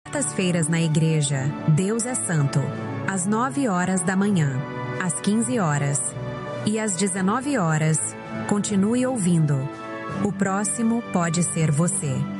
Quartas-feiras na igreja, Deus é Santo, às 9 horas da manhã, às 15 horas e às 19 horas. Continue ouvindo. O próximo pode ser você.